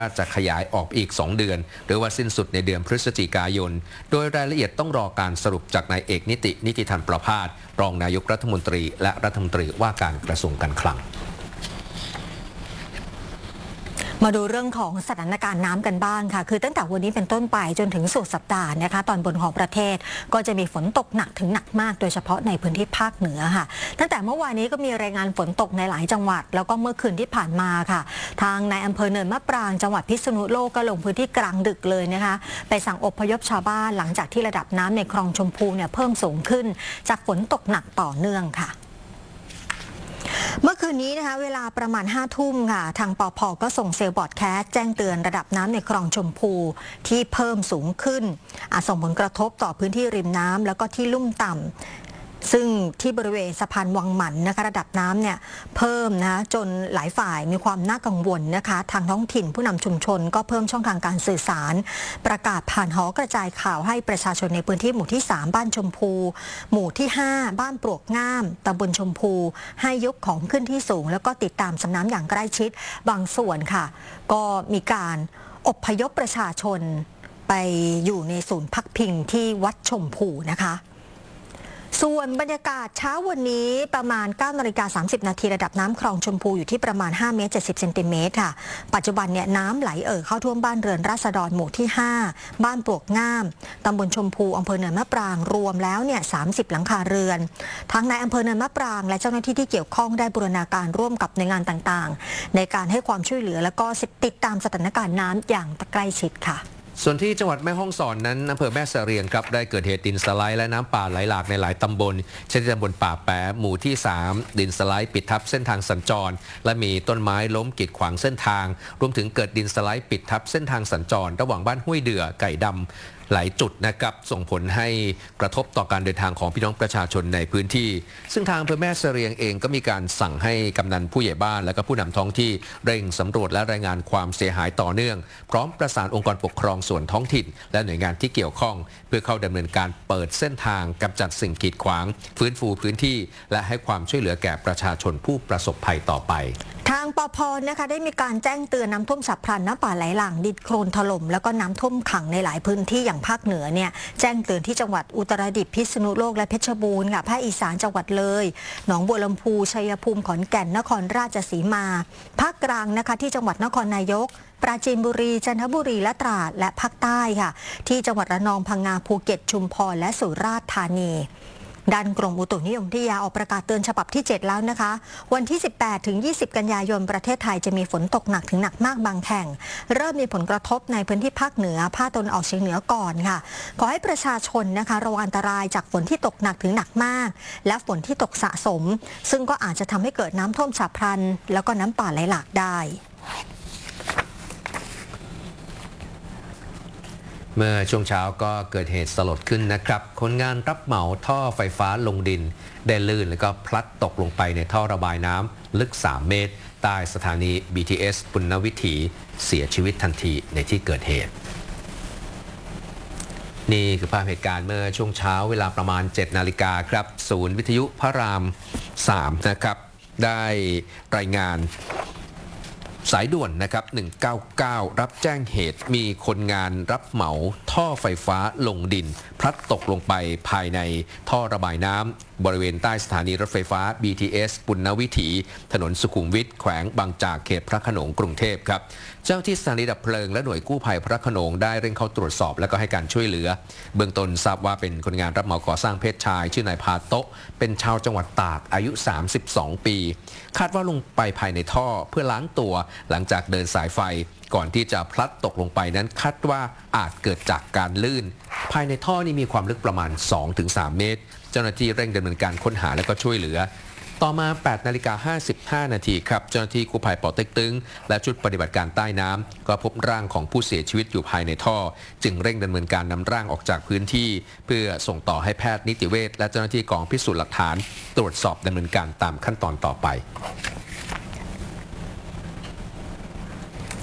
จะขยายออกอีก2เดือนหรือว่าสิ้นสุดในเดือนพฤศจิกายนโดยรายละเอียดต้องรอการสรุปจากนายเอกนิติธรประภาสรองนายกรัฐมนตรีและรัฐมนตรีว่าการกระทรวงการคลังมาดูเรื่องของสถานการณ์น้ำกันบ้างค่ะคือตั้งแต่วันนี้เป็นต้นไปจนถึงสุดสัปดาห์นะคะตอนบนของประเทศก็จะมีฝนตกหนักถึงหนักมากโดยเฉพาะในพื้นที่ภาคเหนือค่ะตั้งแต่เมื่อวานนี้ก็มีรายงานฝนตกในหลายจังหวัดแล้วก็เมื่อคืนที่ผ่านมาค่ะทางนายอำเภอเนินมะปรางจังหวัดพิษณุโลกก็ลงพื้นที่กลางดึกเลยนะคะไปสั่งอพยพชาวบ้านหลังจากที่ระดับน้ำในคลองชมพูเนี่ยเพิ่มสูงขึ้นจากฝนตกหนักต่อเนื่องค่ะเมื่อคืนนี้นะคะเวลาประมาณ5 ทุ่มค่ะทางปภ.ก็ส่งเซลล์บอร์ดแคสต์แจ้งเตือนระดับน้ำในคลองชมพูที่เพิ่มสูงขึ้นอาจส่งผลกระทบต่อพื้นที่ริมน้ำแล้วก็ที่ลุ่มต่ำซึ่งที่บริเวณสะพานวังหมันนะคะระดับน้ำเนี่ยเพิ่มนะจนหลายฝ่ายมีความน่ากังวลนะคะทางท้องถิ่นผู้นำชุมชนก็เพิ่มช่องทางการสื่อสารประกาศผ่านหอกระจายข่าวให้ประชาชนในพื้นที่หมู่ที่3บ้านชมพูหมู่ที่5บ้านปลวกง่ามตำบลชมพูให้ยกของขึ้นที่สูงแล้วก็ติดตามสำน้ำอย่างใกล้ชิดบางส่วนค่ะก็มีการอพยพประชาชนไปอยู่ในศูนย์พักพิงที่วัดชมพูนะคะส่วนบรรยากาศเช้าวันนี้ประมาณ 9:30 นาทีระดับน้ำคลองชมพูอยู่ที่ประมาณ5 เมตร 70 เซนติเมตรค่ะปัจจุบันเนี่ยน้ำไหลเข้าท่วมบ้านเรือนราษฎรหมู่ที่5บ้านปลวกง่ามตำบลชมพูอำเภอเนินมะปรางรวมแล้วเนี่ย30 หลังคาเรือนทั้งในอำเภอเนินมะปรางและเจ้าหน้าที่ที่เกี่ยวข้องได้บูรณาการร่วมกับหน่วยงานต่างๆในการให้ความช่วยเหลือและก็ติดตามสถานการณ์น้ำอย่างใกล้ชิดค่ะส่วนที่จังหวัดแม่ฮ่องสอนนั้นอำเภอแม่เสรียงครับได้เกิดเหตุดินสไลด์และน้ำป่าไหลหลากในหลายตำบลเช่นตำบลป่าแปะหมู่ที่3ดินสไลด์ปิดทับเส้นทางสัญจรและมีต้นไม้ล้มกีดขวางเส้นทางรวมถึงเกิดดินสไลด์ปิดทับเส้นทางสัญจรระหว่างบ้านห้วยเดือไก่ดำหลายจุดนะครับส่งผลให้กระทบต่อการเดินทางของพี่น้องประชาชนในพื้นที่ซึ่งทางอำเภอแม่เสรียงเองก็มีการสั่งให้กำนันผู้ใหญ่บ้านและก็ผู้นำท้องที่เร่งสำรวจและรายงานความเสียหายต่อเนื่องพร้อมประสานองค์กรปกครองส่วนท้องถิ่นและหน่วยงานที่เกี่ยวข้องเพื่อเข้าดำเนินการเปิดเส้นทางกำจัดสิ่งกีดขวางฟื้นฟูพื้นที่และให้ความช่วยเหลือแก่ประชาชนผู้ประสบภัยต่อไปทางปภ.นะคะได้มีการแจ้งเตือนน้ำท่วมฉับพลันน้ำป่าไหลหลากดินโคลนถล่มแล้วก็น้ำท่วมขังในหลายพื้นที่อย่างภาคเหนือเนี่ยแจ้งเตือนที่จังหวัดอุตรดิตถ์พิษณุโลกและเพชรบูรณ์ค่ะภาคอีสานจังหวัดเลยหนองบัวลำพูชัยภูมิขอนแก่นนครราชสีมาภาคกลางนะคะที่จังหวัดนครนายกปราจีนบุรีจันทบุรีและตราดและภาคใต้ค่ะที่จังหวัดระนองพังงาภูเก็ตชุมพรและสุราษฎร์ธานีด้านกรมอุตุนิยมวิทยาออกประกาศเตือนฉบับที่7แล้วนะคะวันที่18 ถึง 20 กันยายนประเทศไทยจะมีฝนตกหนักถึงหนักมากบางแห่งเริ่มมีผลกระทบในพื้นที่ภาคเหนือภาคตะวันออกเฉียงเหนือก่อนค่ะขอให้ประชาชนนะคะระวังอันตรายจากฝนที่ตกหนักถึงหนักมากและฝนที่ตกสะสมซึ่งก็อาจจะทำให้เกิดน้ำท่วมฉับพลันแล้วก็น้ำป่าไหลหลากได้เมื่อช่วงเช้าก็เกิดเหตุสลดขึ้นนะครับคนงานรับเหมาท่อไฟฟ้าลงดินได้ลื่นแล้วก็พลัดตกลงไปในท่อระบายน้ำลึก3 เมตรใต้สถานี BTS ปุณณวิถีเสียชีวิตทันทีในที่เกิดเหตุนี่คือภาพเหตุการณ์เมื่อช่วงเช้าเวลาประมาณ 7 นาฬิกาครับศูนย์วิทยุพระราม 3นะครับได้รายงานสายด่วนนะครับ199รับแจ้งเหตุมีคนงานรับเหมาท่อไฟฟ้าลงดินพลัดตกลงไปภายในท่อระบายน้ำบริเวณใต้สถานีรถไฟฟ้า BTS ปุณณวิถีถนนสุขุมวิทแขวงบางจากเขตพระโขนงกรุงเทพครับเจ้าที่สถานีดับเพลิงและหน่วยกู้ภัยพระโขนงได้เร่งเข้าตรวจสอบและก็ให้การช่วยเหลือเบื้องต้นทราบว่าเป็นคนงานรับเหมาก่อสร้างเพศชายชื่อนายพาโตะเป็นชาวจังหวัดตากอายุ32 ปีคาดว่าลงไปภายในท่อเพื่อล้างตัวหลังจากเดินสายไฟก่อนที่จะพลัดตกลงไปนั้นคาดว่าอาจเกิดจากการลื่นภายในท่อนี้มีความลึกประมาณ 2-3 เมตรเจ้าหน้าที่เร่งดำเนินการค้นหาและก็ช่วยเหลือต่อมา 8:55 นาทีครับเจ้าหน้าที่กู้ภัยป่อเต็กตึงและชุดปฏิบัติการใต้น้ำก็พบร่างของผู้เสียชีวิตอยู่ภายในท่อจึงเร่งดำเนินการนำร่างออกจากพื้นที่เพื่อส่งต่อให้แพทย์นิติเวชและเจ้าหน้าที่กองพิสูจน์หลักฐานตรวจสอบดำเนินการตามขั้นตอนต่อไป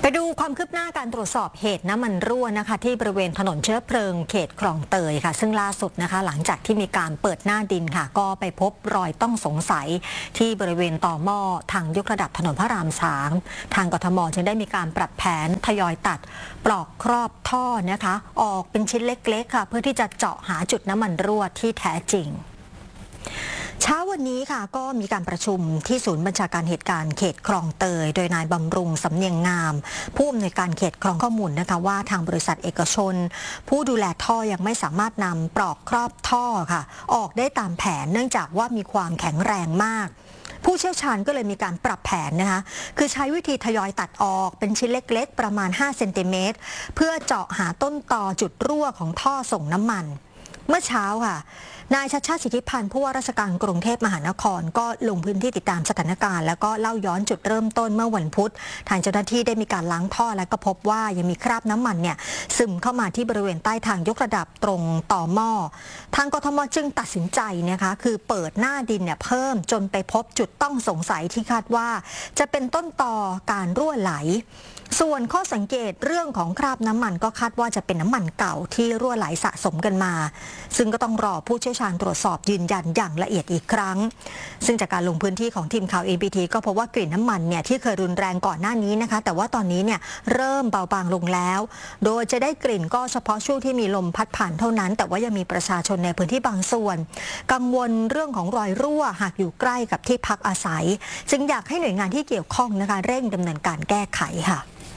ไปดูความคืบหน้าการตรวจสอบเหตุน้ำมันรั่วนะคะที่บริเวณถนนเชื้อเพลิงเขตคลองเตยค่ะซึ่งล่าสุดนะคะหลังจากที่มีการเปิดหน้าดินค่ะก็ไปพบรอยต้องสงสัยที่บริเวณต่อหม้อทางยกระดับถนนพระราม3ทางกทมจึงได้มีการปรับแผนทยอยตัดปลอกครอบท่อนะคะออกเป็นชิ้นเล็กๆค่ะเพื่อที่จะเจาะหาจุดน้ำมันรั่วที่แท้จริงเช้าวันนี้ค่ะก็มีการประชุมที่ศูนย์บัญชาการเหตุการณ์เขตคลองเตยโดยนายบำรุงสำเนียงงามผู้อำนวยการเขตคลองข้อมูลนะคะว่าทางบริษัทเอกชนผู้ดูแลท่อยังไม่สามารถนำปลอกครอบท่อค่ะออกได้ตามแผนเนื่องจากว่ามีความแข็งแรงมากผู้เชี่ยวชาญก็เลยมีการปรับแผนนะคะคือใช้วิธีทยอยตัดออกเป็นชิ้นเล็กๆประมาณ5เซนติเมตรเพื่อเจาะหาต้นตอจุดรั่วของท่อส่งน้ำมันเมื่อเช้าค่ะนายชัชชาติ สิทธิพันธ์ผู้ว่าราชการกรุงเทพมหานครก็ลงพื้นที่ติดตามสถานการณ์แล้วก็เล่าย้อนจุดเริ่มต้นเมื่อวันพุธทางเจ้าหน้าที่ได้มีการล้างท่อและก็พบว่ายังมีคราบน้ำมันเนี่ยซึมเข้ามาที่บริเวณใต้ทางยกระดับตรงต่อหม้อทางกทมจึงตัดสินใจนะคะคือเปิดหน้าดินเนี่ยเพิ่มจนไปพบจุดต้องสงสัยที่คาดว่าจะเป็นต้นตอการรั่วไหลส่วนข้อสังเกตเรื่องของคราบน้ำมันก็คาดว่าจะเป็นน้ำมันเก่าที่รั่วไหลสะสมกันมาซึ่งก็ต้องรอผู้เชี่ยวชาญตรวจสอบยืนยันอย่างละเอียดอีกครั้งซึ่งจากการลงพื้นที่ของทีมข่าว ABT ก็พบว่ากลิ่นน้ำมันเนี่ยที่เคยรุนแรงก่อนหน้านี้นะคะแต่ว่าตอนนี้เนี่ยเริ่มเบาบางลงแล้วโดยจะได้กลิ่นก็เฉพาะช่วงที่มีลมพัดผ่านเท่านั้นแต่ว่ายังมีประชาชนในพื้นที่บางส่วนกังวลเรื่องของรอยรั่วหากอยู่ใกล้กับที่พักอาศัยจึงอยากให้หน่วยงานที่เกี่ยวข้องนะคะเร่งดำเนินการแก้ไขค่ะ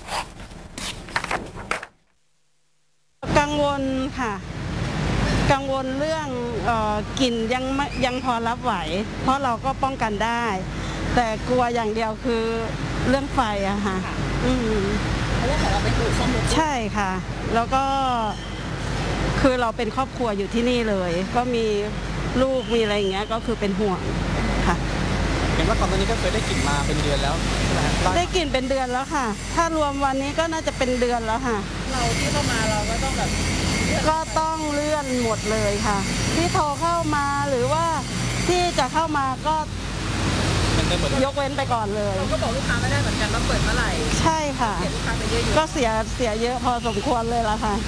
กังวลค่ะกังวลเรื่องกลิ่นยังพอรับไหวเพราะเราก็ป้องกันได้แต่กลัวอย่างเดียวคือเรื่องไฟอะค่ะเพราะว่าของเราไปถูกซ่อมรถใช่ค่ะแล้วก็คือเราเป็นครอบครัวอยู่ที่นี่เลยก็มีลูกมีอะไรอย่างเงี้ยก็คือเป็นห่วงค่ะเห็นว่าก่อนหน้านี้ก็เคยได้กลิ่นมาเป็นเดือนแล้วได้กลิ่นเป็นเดือนแล้วค่ะถ้ารวมวันนี้ก็น่าจะเป็นเดือนแล้วค่ะเราที่เข้ามาเราก็ต้องแบบก็ต้องเลื่อนหมดเลยค่ะที่โทรเข้ามาหรือว่าที่จะเข้ามาก็ยกเว้นไปก่อนเลยเราก็บอกลูกค้าไม่ได้เหมือนกันว่าเปิดเมื่อไหร่ใช่ค่ะเสียลูกค้าไปเยอะอยู่ก็เสียเยอะพอสมควรเลยละค่ะ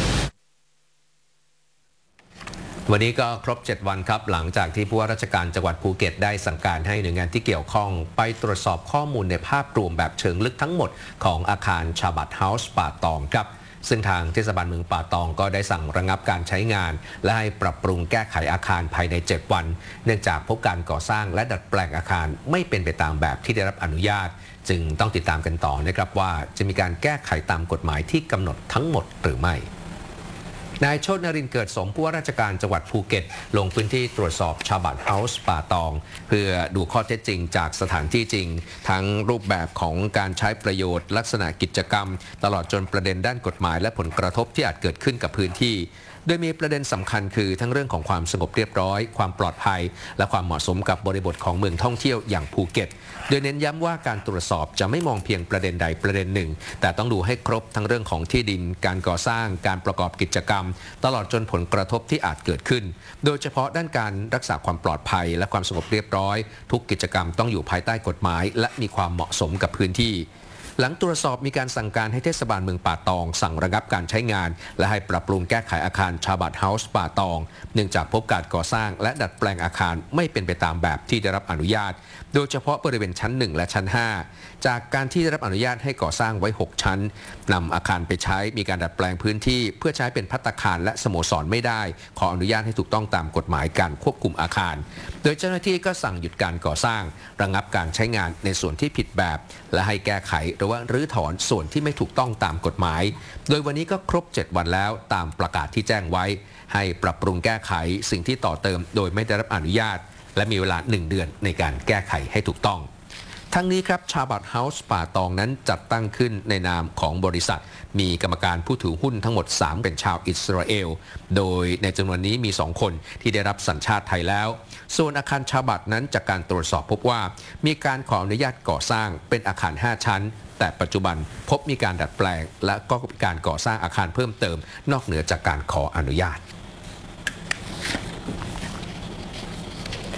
วันนี้ก็ครบ7วันครับหลังจากที่ผู้ว่าราชการจังหวัดภูเก็ตได้สั่งการให้หน่วยงานที่เกี่ยวข้องไปตรวจสอบข้อมูลในภาพรวมแบบเชิงลึกทั้งหมดของอาคารชาบัตเฮาส์ป่าตองครับซึ่งทางเทศบาลเมืองป่าตองก็ได้สั่งระงับการใช้งานและให้ปรับปรุงแก้ไขอาคารภายใน7วันเนื่องจากพบการก่อสร้างและดัดแปลงอาคารไม่เป็นไปตามแบบที่ได้รับอนุญาตจึงต้องติดตามกันต่อนะครับว่าจะมีการแก้ไขตามกฎหมายที่กำหนดทั้งหมดหรือไม่นายโชตินรินทร์เกิดสมผู้ว่าราชการจังหวัดภูเก็ตลงพื้นที่ตรวจสอบชาบัตเฮาส์ป่าตองเพื่อดูข้อเท็จจริงจากสถานที่จริงทั้งรูปแบบของการใช้ประโยชน์ลักษณะกิจกรรมตลอดจนประเด็นด้านกฎหมายและผลกระทบที่อาจเกิดขึ้นกับพื้นที่โดยมีประเด็นสำคัญคือทั้งเรื่องของความสงบเรียบร้อยความปลอดภัยและความเหมาะสมกับบริบทของเมืองท่องเที่ยวอย่างภูเก็ตโดยเน้นย้ำว่าการตรวจสอบจะไม่มองเพียงประเด็นใดประเด็นหนึ่งแต่ต้องดูให้ครบทั้งเรื่องของที่ดินการก่อสร้างการประกอบกิจกรรมตลอดจนผลกระทบที่อาจเกิดขึ้นโดยเฉพาะด้านการรักษาความปลอดภัยและความสงบเรียบร้อยทุกกิจกรรมต้องอยู่ภายใต้กฎหมายและมีความเหมาะสมกับพื้นที่หลังตรวจสอบมีการสั่งการให้เทศบาลเมืองป่าตองสั่งระงับการใช้งานและให้ปรับปรุงแก้ไขอาคารชาบัตเฮาส์ป่าตองเนื่องจากพบการก่อสร้างและดัดแปลงอาคารไม่เป็นไปตามแบบที่ได้รับอนุญาตโดยเฉพาะบริเวณชั้น1และชั้น5จากการที่ได้รับอนุญาตให้ก่อสร้างไว้6ชั้นนำอาคารไปใช้มีการดัดแปลงพื้นที่เพื่อใช้เป็นภัตตาคารและสโมสรไม่ได้ขออนุญาตให้ถูกต้องตามกฎหมายการควบคุมอาคารโดยเจ้าหน้าที่ก็สั่งหยุดการก่อสร้างระงับการใช้งานในส่วนที่ผิดแบบและให้แก้ไขหรือว่ารื้อถอนส่วนที่ไม่ถูกต้องตามกฎหมายโดยวันนี้ก็ครบ7วันแล้วตามประกาศที่แจ้งไว้ให้ปรับปรุงแก้ไขสิ่งที่ต่อเติมโดยไม่ได้รับอนุญาตและมีเวลา1เดือนในการแก้ไขให้ถูกต้องทั้งนี้ครับชาบัตเฮาส์ป่าตองนั้นจัดตั้งขึ้นในนามของบริษัทมีกรรมการผู้ถือหุ้นทั้งหมด3เป็นชาวอิสราเอลโดยในจำนวนนี้มี2คนที่ได้รับสัญชาติไทยแล้วส่วนอาคารชาบัตนั้นจากการตรวจสอบพบว่ามีการขออนุญาตก่อสร้างเป็นอาคาร5ชั้นแต่ปัจจุบันพบมีการดัดแปลงและก็การก่อสร้างอาคารเพิ่มเติมนอกเหนือจากการขออนุญาต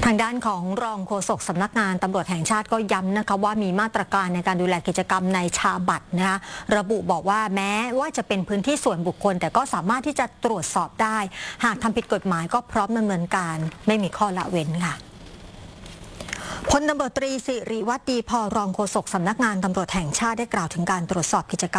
างด้านของรองโฆษกสำนักงานตำรวจแห่งชาติก็ย้ำนะคะว่ามีมาตรการในการดูแลกิจกรรมในชาบัตรนะคะระบุบอกว่าแม้ว่าจะเป็นพื้นที่ส่วนบุคคลแต่ก็สามารถที่จะตรวจสอบได้หากทำผิดกฎหมายก็พร้อมดำเนินการไม่มีข้อละเว้นค่ะพลตำรวจตรีสิริวัฒน์ดีพอรองโฆษกสำนักงานตำรวจแห่งชาติได้กล่าวถึงการตรวจสอบกิจกรรม